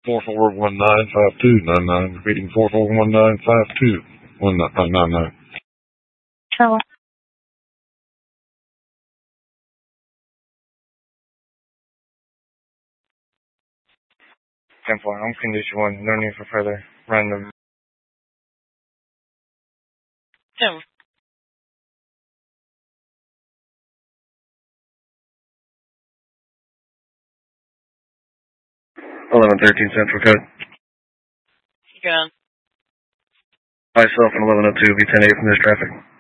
44195299. Repeating 4419521999. Hello. 10-4, home condition 1, no need for further random. 10. 1113 Central Code. Good. Myself and 1102, be 10-8 from this traffic.